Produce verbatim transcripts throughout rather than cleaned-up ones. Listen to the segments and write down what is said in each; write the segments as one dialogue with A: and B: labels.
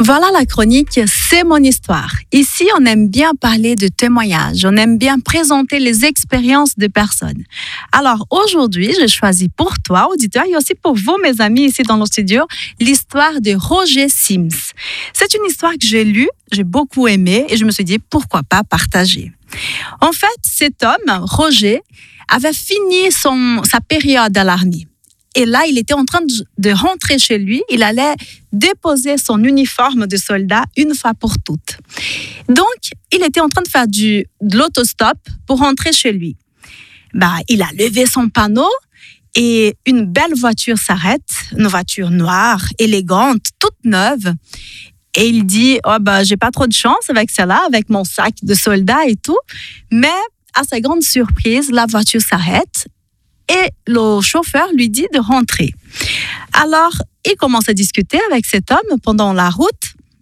A: Voilà la chronique, c'est mon histoire. Ici, on aime bien parler de témoignages, on aime bien présenter les expériences de personnes. Alors aujourd'hui, j'ai choisi pour toi, auditeur, et aussi pour vous, mes amis, ici dans le studio, l'histoire de Roger Sims. C'est une histoire que j'ai lue, j'ai beaucoup aimé et je me suis dit, pourquoi pas partager. En fait, cet homme, Roger, avait fini son, sa période à l'armée. Et là, il était en train de rentrer chez lui. Il allait déposer son uniforme de soldat une fois pour toutes. Donc, il était en train de faire du, de l'autostop pour rentrer chez lui. Bah, il a levé son panneau et une belle voiture s'arrête, une voiture noire, élégante, toute neuve. Et il dit, oh, bah, j'ai pas trop de chance avec celle-là, avec mon sac de soldat et tout. Mais à sa grande surprise, la voiture s'arrête. Et le chauffeur lui dit de rentrer. Alors, il commence à discuter avec cet homme pendant la route.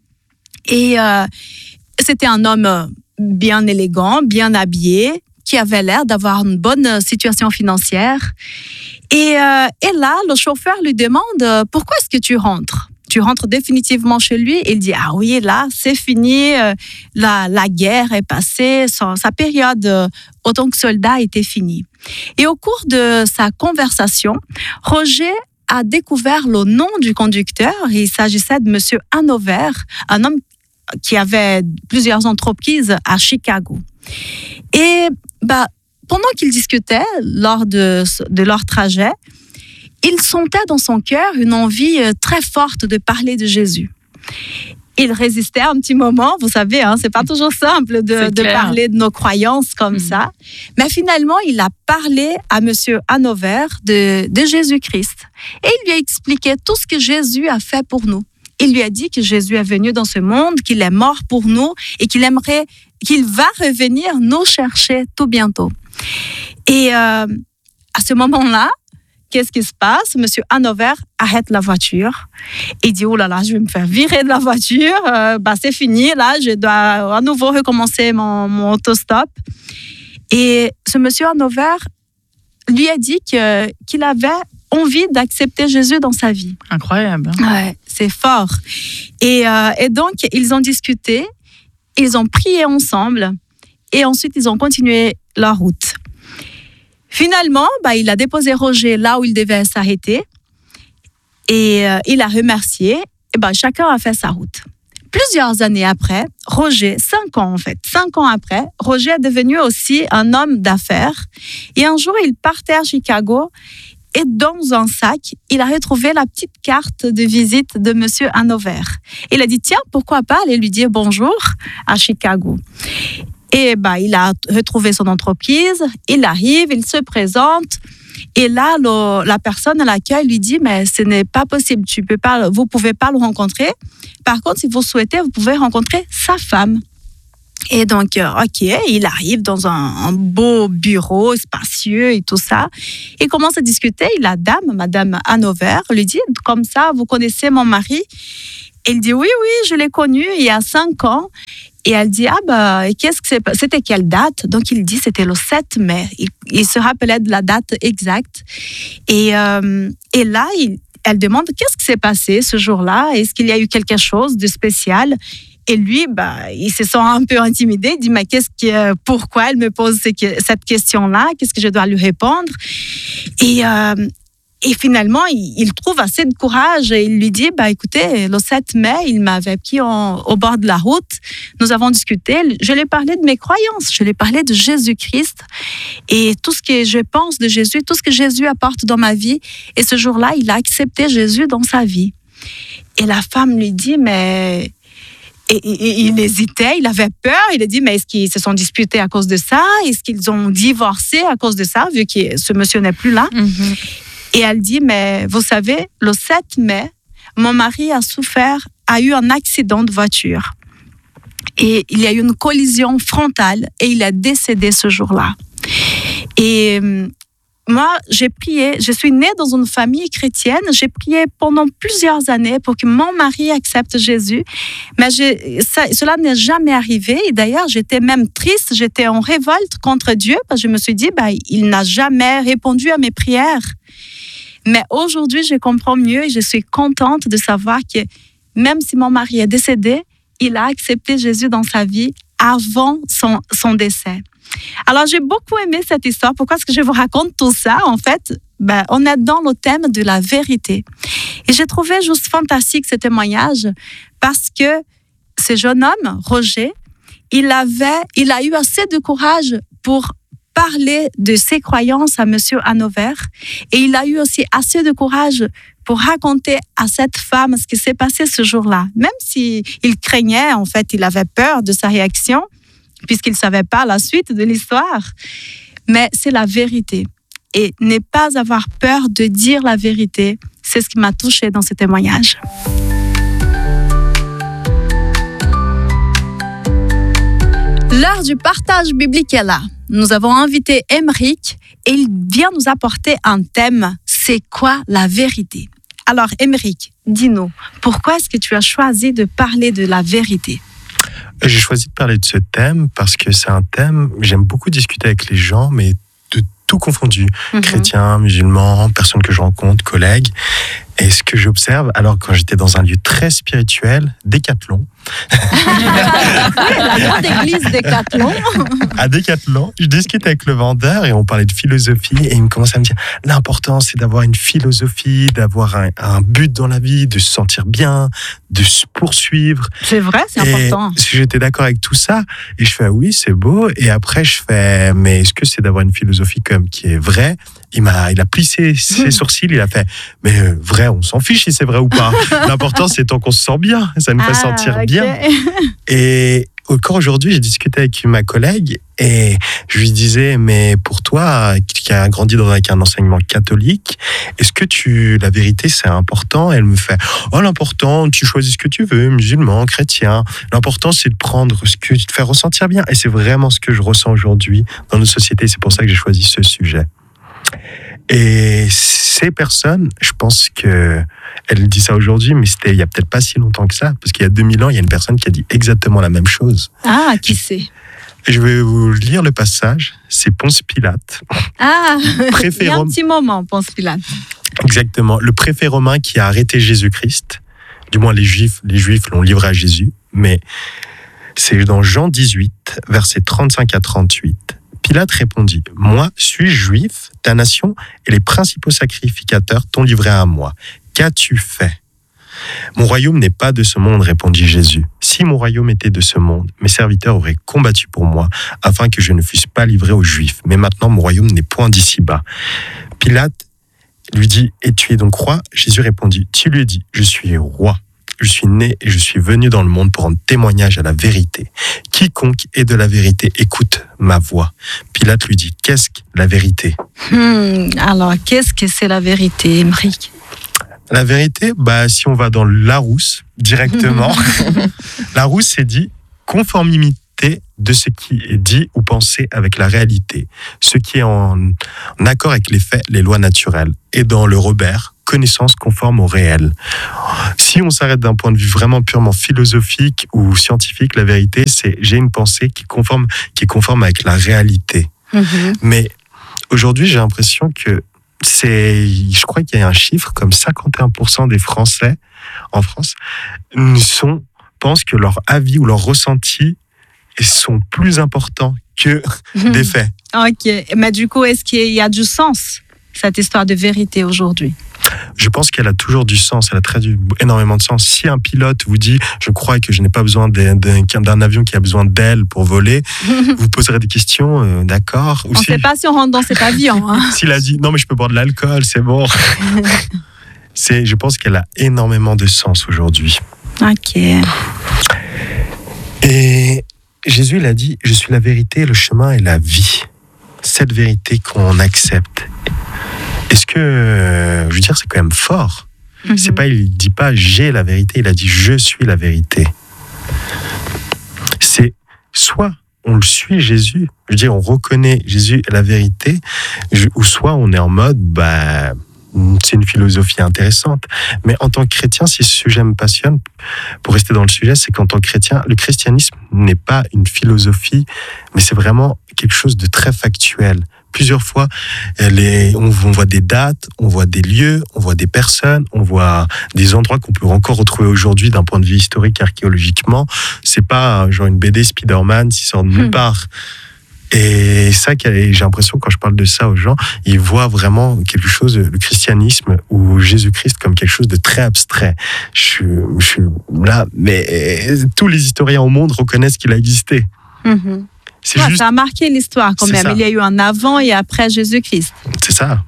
A: Et euh, c'était un homme bien élégant, bien habillé, qui avait l'air d'avoir une bonne situation financière. Et, euh, et là, le chauffeur lui demande « Pourquoi est-ce que tu rentres ?» Tu rentres définitivement chez lui. Il dit, ah oui, là, c'est fini. La, la guerre est passée. Son, sa période en tant que soldat était finie. Et au cours de sa conversation, Roger a découvert le nom du conducteur. Il s'agissait de monsieur Hanover, un homme qui avait plusieurs entreprises à Chicago. Et bah, pendant qu'ils discutaient lors de, de leur trajet, il sentait dans son cœur une envie très forte de parler de Jésus. Il résistait un petit moment, vous savez, hein, c'est pas toujours simple de, de parler de nos croyances comme mmh. ça. Mais finalement, il a parlé à monsieur Hanover de, de Jésus-Christ. Et il lui a expliqué tout ce que Jésus a fait pour nous. Il lui a dit que Jésus est venu dans ce monde, qu'il est mort pour nous et qu'il aimerait, qu'il va revenir nous chercher tout bientôt. Et euh, à ce moment-là, qu'est-ce qui se passe? Monsieur Hanover arrête la voiture. Il dit, oh là là, je vais me faire virer de la voiture. Euh, bah, c'est fini, là, je dois à nouveau recommencer mon, mon autostop. Et ce monsieur Hanover lui a dit que, qu'il avait envie d'accepter Jésus dans sa vie.
B: Incroyable.
A: Ouais, c'est fort. Et, euh, et donc, ils ont discuté, ils ont prié ensemble et ensuite, ils ont continué leur route. Finalement, bah, il a déposé Roger là où il devait s'arrêter et euh, il a remercié. Et bah, chacun a fait sa route. Plusieurs années après, Roger, cinq ans en fait, cinq ans après, Roger est devenu aussi un homme d'affaires. Et un jour, il partait à Chicago et dans un sac, il a retrouvé la petite carte de visite de monsieur Hanover. Il a dit, tiens, pourquoi pas aller lui dire bonjour à Chicago. Et bah, il a retrouvé son entreprise, il arrive, il se présente. Et là, le, la personne à l'accueil lui dit, mais ce n'est pas possible, tu peux pas, vous ne pouvez pas le rencontrer. Par contre, si vous souhaitez, vous pouvez rencontrer sa femme. Et donc, OK, il arrive dans un, un beau bureau spacieux et tout ça. Il commence à discuter. Et la dame, Madame Hanover, lui dit, comme ça, vous connaissez mon mari? Il dit, oui, oui, je l'ai connu il y a cinq ans. Et elle dit, ah bah, qu'est-ce que c'est, c'était quelle date? Donc, il dit, c'était le sept mai. Il, il se rappelait de la date exacte. Et, euh, et là, il, elle demande, qu'est-ce qui s'est passé ce jour-là? Est-ce qu'il y a eu quelque chose de spécial? Et lui, bah, il se sent un peu intimidé. Il dit, mais qu'est-ce que, pourquoi elle me pose cette question-là? Qu'est-ce que je dois lui répondre? Et... Euh, Et finalement, il trouve assez de courage et il lui dit, bah, écoutez, le sept mai, il m'avait pris en, au bord de la route. Nous avons discuté. Je lui ai parlé de mes croyances. Je lui ai parlé de Jésus-Christ et tout ce que je pense de Jésus, tout ce que Jésus apporte dans ma vie. Et ce jour-là, il a accepté Jésus dans sa vie. Et la femme lui dit, mais... Et, et, et il hésitait, il avait peur. Il a dit, mais est-ce qu'ils se sont disputés à cause de ça? Est-ce qu'ils ont divorcé à cause de ça, vu que ce monsieur n'est plus là? Mm-hmm. Et elle dit, mais vous savez, le sept mai, mon mari a souffert, a eu un accident de voiture. Et il y a eu une collision frontale et il est décédé ce jour-là. Et moi, j'ai prié, je suis née dans une famille chrétienne, j'ai prié pendant plusieurs années pour que mon mari accepte Jésus, mais je, ça, cela n'est jamais arrivé. Et d'ailleurs, j'étais même triste, j'étais en révolte contre Dieu, parce que je me suis dit, bah, il n'a jamais répondu à mes prières. Mais aujourd'hui, je comprends mieux et je suis contente de savoir que même si mon mari est décédé, il a accepté Jésus dans sa vie avant son, son décès. Alors, j'ai beaucoup aimé cette histoire. Pourquoi est-ce que je vous raconte tout ça? En fait, ben, on est dans le thème de la vérité. Et j'ai trouvé juste fantastique ce témoignage parce que ce jeune homme, Roger, il avait, il a eu assez de courage pour parler de ses croyances à Monsieur Hanover et il a eu aussi assez de courage pour raconter à cette femme ce qui s'est passé ce jour-là. Même s'il craignait, en fait, il avait peur de sa réaction puisqu'il ne savait pas la suite de l'histoire. Mais c'est la vérité. Et ne pas avoir peur de dire la vérité, c'est ce qui m'a touchée dans ce témoignage. L'heure du partage biblique est là. Nous avons invité Émeric et il vient nous apporter un thème. C'est quoi la vérité? Alors, Émeric, dis-nous, pourquoi est-ce que tu as choisi de parler de la vérité?
B: J'ai choisi de parler de ce thème parce que c'est un thème, j'aime beaucoup discuter avec les gens, mais de tout confondu. Mm-hmm. Chrétiens, musulmans, personnes que je rencontre, collègues. Et ce que j'observe, alors quand j'étais dans un lieu très spirituel, Décathlon.
A: Oui, la grande église Décathlon.
B: À Décathlon, je discutais avec le vendeur et on parlait de philosophie et il me commençait à me dire l'important c'est d'avoir une philosophie, d'avoir un, un but dans la vie, de se sentir bien, de se poursuivre.
A: C'est vrai, c'est
B: et
A: important.
B: J'étais d'accord avec tout ça et je fais oui, c'est beau. Et après je fais mais est-ce que c'est d'avoir une philosophie comme qui est vraie? Il m'a, il a plissé ses sourcils, il a fait mais euh, vrai, on s'en fiche si c'est vrai ou pas. L'important c'est tant qu'on se sent bien, ça nous fait ah, sentir okay. bien. Et encore aujourd'hui, j'ai discuté avec ma collègue et je lui disais, mais pour toi, qui a grandi avec un enseignement catholique, est-ce que tu, la vérité, c'est important? Elle me fait, oh, l'important, tu choisis ce que tu veux, musulman, chrétien. L'important, c'est de prendre ce que tu te fais ressentir bien. Et c'est vraiment ce que je ressens aujourd'hui dans nos sociétés. C'est pour ça que j'ai choisi ce sujet. Et ces personnes, je pense que elle dit ça aujourd'hui, mais c'était il y a peut-être pas si longtemps que ça, parce qu'il y a deux mille ans, il y a une personne qui a dit exactement la même chose.
A: Ah, qui c'est?
B: Je vais vous lire le passage. C'est Ponce Pilate.
A: Ah, il y a un petit moment, Ponce Pilate.
B: Exactement. Le préfet romain qui a arrêté Jésus-Christ, du moins les Juifs, les Juifs l'ont livré à Jésus, mais c'est dans Jean dix-huit, versets trente-cinq à trente-huit. Pilate répondit, « Moi, suis juif, ta nation et les principaux sacrificateurs t'ont livré à moi. Qu'as-tu fait ?» « Mon royaume n'est pas de ce monde, répondit Jésus. Si mon royaume était de ce monde, mes serviteurs auraient combattu pour moi, afin que je ne fusse pas livré aux Juifs. Mais maintenant, mon royaume n'est point d'ici-bas. » Pilate lui dit, « Et tu es donc roi ?» Jésus répondit, « Tu lui dis, je suis roi. Je suis né et je suis venu dans le monde pour rendre témoignage à la vérité. Quiconque est de la vérité écoute ma voix. » Pilate lui dit, « Qu'est-ce que la vérité ?»
A: hmm, Alors, qu'est-ce que c'est la vérité, Émeric?
B: La vérité, bah, si on va dans Larousse directement, Larousse c'est dit conformité de ce qui est dit ou pensé avec la réalité, ce qui est en, en accord avec les faits, les lois naturelles. Et dans le Robert, connaissance conforme au réel. Si on s'arrête d'un point de vue vraiment purement philosophique ou scientifique, la vérité, c'est j'ai une pensée qui est conforme, qui est conforme avec la réalité. Mm-hmm. Mais aujourd'hui, j'ai l'impression que c'est, je crois qu'il y a un chiffre comme cinquante et un pour cent des Français en France sont, pensent que leur avis ou leur ressenti sont plus importants que mmh. des faits.
A: Ok, mais du coup, est-ce qu'il y a du sens, cette histoire de vérité aujourd'hui?
B: Je pense qu'elle a toujours du sens, elle a très du, énormément de sens. Si un pilote vous dit « je crois que je n'ai pas besoin d'un, d'un, d'un avion qui a besoin d'ailes pour voler », vous poserez des questions, euh, d'accord.
A: Ou on ne si, sait pas si on rentre dans cet avion. Hein.
B: S'il a dit « non mais je peux boire de l'alcool, c'est bon ». C'est, je pense qu'elle a énormément de sens aujourd'hui.
A: Ok.
B: Et Jésus il a dit « je suis la vérité, le chemin et la vie ». Cette vérité qu'on accepte. Est-ce que, je veux dire, c'est quand même fort. Mm-hmm. C'est pas, il dit pas j'ai la vérité, il a dit je suis la vérité. C'est soit on le suit Jésus, je veux dire, on reconnaît Jésus la vérité, ou soit on est en mode, bah, c'est une philosophie intéressante. Mais en tant que chrétien, si ce sujet me passionne, pour rester dans le sujet, c'est qu'en tant que chrétien, le christianisme n'est pas une philosophie, mais c'est vraiment quelque chose de très factuel. plusieurs fois, les, on, on voit des dates, on voit des lieux, on voit des personnes, on voit des endroits qu'on peut encore retrouver aujourd'hui d'un point de vue historique, archéologiquement. C'est pas genre une B D Spider-Man qui sort de nulle part. Et ça, j'ai l'impression, quand je parle de ça aux gens, ils voient vraiment quelque chose, le christianisme ou Jésus-Christ, comme quelque chose de très abstrait. Je suis, je suis là, mais tous les historiens au monde reconnaissent qu'il a existé.
A: Mm-hmm.
B: C'est
A: ouais,
B: juste...
A: Ça a marqué l'histoire quand
B: c'est
A: même.
B: Ça.
A: Il y a eu un avant et après Jésus-Christ.
B: C'est ça.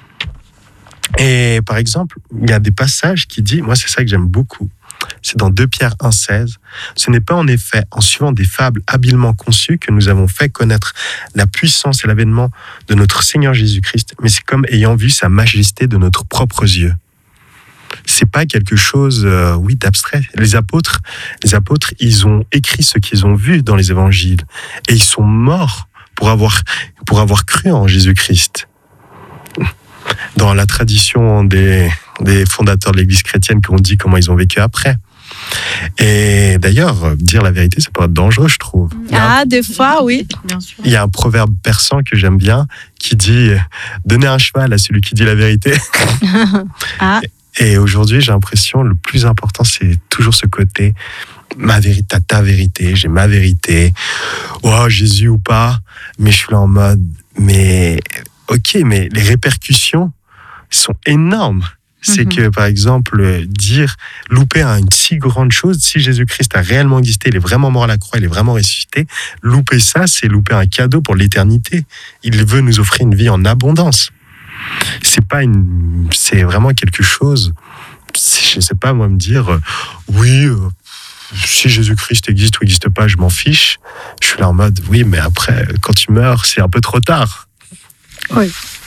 B: Et par exemple, il y a des passages qui disent, moi c'est ça que j'aime beaucoup, c'est dans deux Pierre un seize. Ce n'est pas en effet en suivant des fables habilement conçues que nous avons fait connaître la puissance et l'avènement de notre Seigneur Jésus-Christ, mais c'est comme ayant vu sa majesté de notre propres yeux. C'est pas quelque chose, euh, oui, d'abstrait. Les apôtres, les apôtres, ils ont écrit ce qu'ils ont vu dans les évangiles et ils sont morts pour avoir, pour avoir cru en Jésus-Christ. Dans la tradition des, des fondateurs de l'Église chrétienne qui ont dit comment ils ont vécu après. Et d'ailleurs, dire la vérité, ça peut être dangereux, je trouve.
A: Ah, un, des fois, oui.
C: Bien sûr.
B: Il y a un proverbe persan que j'aime bien qui dit « Donnez un cheval à celui qui dit la vérité ».
A: Ah.
B: Et aujourd'hui, j'ai l'impression, le plus important, c'est toujours ce côté ma vérité, t'as ta vérité, j'ai ma vérité. Oh, Jésus ou pas, mais je suis là en mode, mais ok, mais les répercussions sont énormes. C'est mm-hmm. que, par exemple, dire, louper une si grande chose, si Jésus-Christ a réellement existé, il est vraiment mort à la croix, il est vraiment ressuscité, louper ça, c'est louper un cadeau pour l'éternité. Il veut nous offrir une vie en abondance. C'est pas une, c'est vraiment quelque chose, je sais pas, moi, me dire, euh, oui, euh, si Jésus-Christ existe ou n'existe pas, je m'en fiche. Je suis là en mode, oui, mais après, quand tu meurs, c'est un peu trop tard.
A: Oui.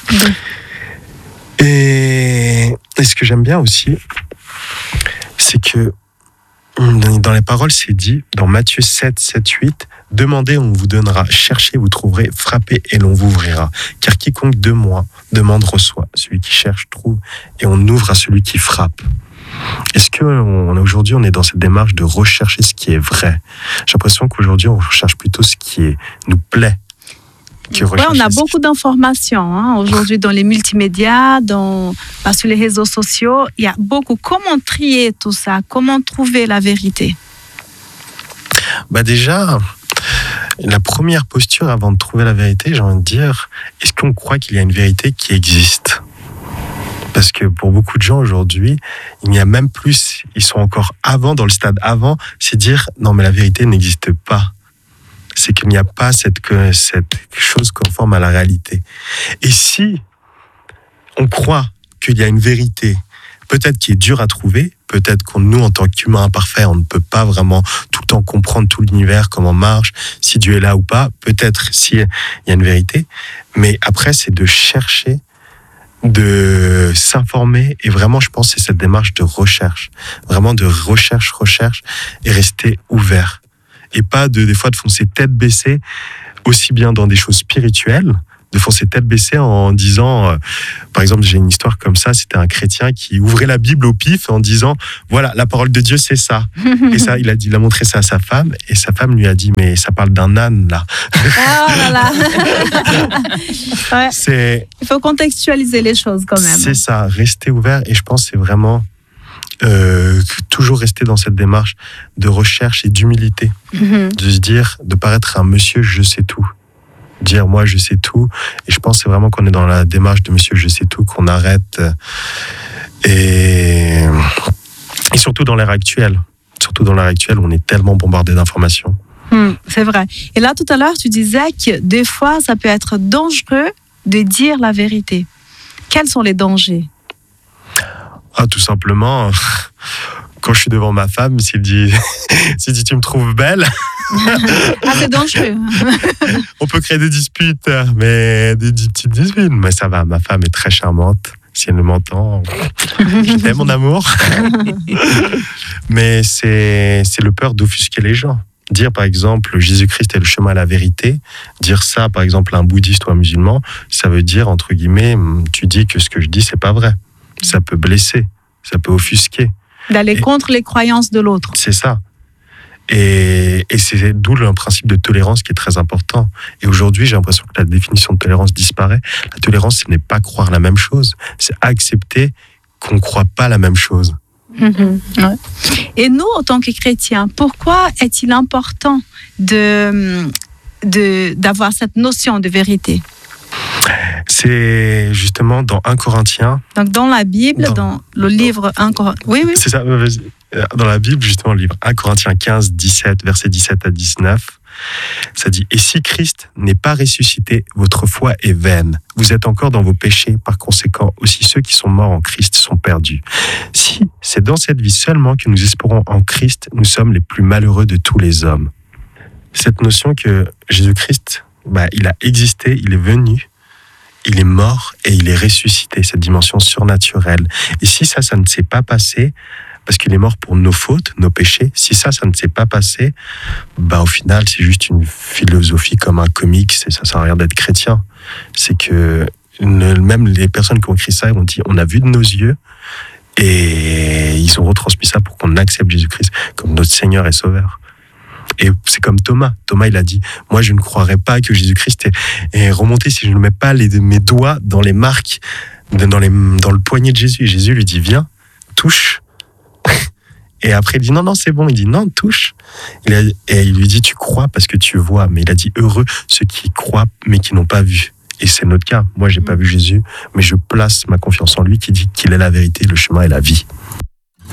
B: Et, et ce que j'aime bien aussi, c'est que dans les paroles, c'est dit, dans Matthieu sept, sept, huit, demandez, on vous donnera, cherchez, vous trouverez, frappez et l'on vous ouvrira. Car quiconque de moi demande reçoit, celui qui cherche trouve, et on ouvre à celui qui frappe. Est-ce qu'aujourd'hui, on est dans cette démarche de rechercher ce qui est vrai? J'ai l'impression qu'aujourd'hui, on recherche plutôt ce qui est, nous plaît.
A: Ouais, on a beaucoup d'informations hein, aujourd'hui dans les multimédias, dans, bah, sur les réseaux sociaux. Il y a beaucoup. Comment trier tout ça? Comment trouver la vérité?
B: Bah déjà, la première posture avant de trouver la vérité, j'ai envie de dire, est-ce qu'on croit qu'il y a une vérité qui existe? Parce que pour beaucoup de gens aujourd'hui, il n'y a même plus, ils sont encore avant, dans le stade avant, c'est dire, non mais la vérité n'existe pas. C'est qu'il n'y a pas cette, cette chose conforme à la réalité. Et si on croit qu'il y a une vérité, peut-être qui est dure à trouver, peut-être que nous, en tant qu'humains imparfaits, on ne peut pas vraiment tout le temps comprendre tout l'univers, comment marche, si Dieu est là ou pas, peut-être s'il y a une vérité, mais après, c'est de chercher, de s'informer, et vraiment, je pense que c'est cette démarche de recherche, vraiment de recherche, recherche, et rester ouvert. Et pas de, des fois de foncer tête baissée, aussi bien dans des choses spirituelles, de foncer tête baissée en disant, euh, par exemple, j'ai une histoire comme ça, c'était un chrétien qui ouvrait la Bible au pif en disant, voilà, la parole de Dieu, c'est ça. Et ça, il a, dit, il a montré ça à sa femme, et sa femme lui a dit, mais ça parle d'un âne, là.
A: Ah là là. Ouais.
B: C'est,
A: il faut contextualiser les choses quand même.
B: C'est ça, rester ouvert, et je pense que c'est vraiment... Euh, toujours rester dans cette démarche de recherche et d'humilité, mmh. de se dire, de paraître un monsieur je sais tout, dire moi je sais tout, et je pense que c'est vraiment qu'on est dans la démarche de monsieur je sais tout qu'on arrête, et, et surtout dans l'ère actuelle, surtout dans l'ère actuelle où on est tellement bombardé d'informations.
A: Mmh, c'est vrai. Et là tout à l'heure tu disais que des fois ça peut être dangereux de dire la vérité. Quels sont les dangers?
B: Ah, tout simplement, quand je suis devant ma femme, s'il dit, s'il dit tu me trouves belle.
A: Ah, c'est dangereux.
B: On peut créer des disputes, mais des, des petites disputes. Mais ça va, ma femme est très charmante. Si elle m'entend, je t'aime, mon amour. Mais c'est, c'est le peur d'offusquer les gens. Dire, par exemple, Jésus-Christ est le chemin à la vérité, dire ça, par exemple, à un bouddhiste ou un musulman, ça veut dire, entre guillemets, tu dis que ce que je dis, c'est pas vrai. Ça peut blesser, ça peut offusquer.
A: D'aller
B: et
A: contre les croyances de l'autre.
B: C'est ça. Et, et c'est d'où le principe de tolérance qui est très important. Et aujourd'hui, j'ai l'impression que la définition de tolérance disparaît. La tolérance, ce n'est pas croire la même chose, c'est accepter qu'on ne croit pas la même chose.
A: Mmh, ouais. Et nous, en tant que chrétiens, pourquoi est-il important de, de, d'avoir cette notion de vérité?
B: C'est justement dans un Corinthiens.
A: Donc dans la Bible, dans, dans le livre un Corinthiens. Oui, oui.
B: C'est ça, dans la Bible, justement, le livre un Corinthiens quinze, dix-sept, versets dix-sept à dix-neuf, ça dit « Et si Christ n'est pas ressuscité, votre foi est vaine. Vous êtes encore dans vos péchés, par conséquent, aussi ceux qui sont morts en Christ sont perdus. Si c'est dans cette vie seulement que nous espérons en Christ, nous sommes les plus malheureux de tous les hommes. » Cette notion que Jésus-Christ, bah, il a existé, il est venu, il est mort et il est ressuscité, cette dimension surnaturelle. Et si ça, ça ne s'est pas passé, parce qu'il est mort pour nos fautes, nos péchés, si ça, ça ne s'est pas passé, bah au final, c'est juste une philosophie comme un comique, c'est, ça sert à rien d'être chrétien. C'est que même les personnes qui ont écrit ça, ont dit, on a vu de nos yeux, et ils ont retransmis ça pour qu'on accepte Jésus-Christ comme notre Seigneur et Sauveur. Et c'est comme Thomas. Thomas, il a dit, moi, je ne croirais pas que Jésus-Christ est, est remonté si je ne mets pas les, mes doigts dans les marques, dans, les, dans le poignet de Jésus. Et Jésus lui dit, viens, touche. Et après, il dit, non, non, c'est bon. Il dit, non, touche. Il a, et il lui dit, tu crois parce que tu vois. Mais il a dit, heureux ceux qui croient, mais qui n'ont pas vu. Et c'est notre cas. Moi, j'ai pas vu Jésus, mais je place ma confiance en lui qui dit qu'il est la vérité, le chemin et la vie.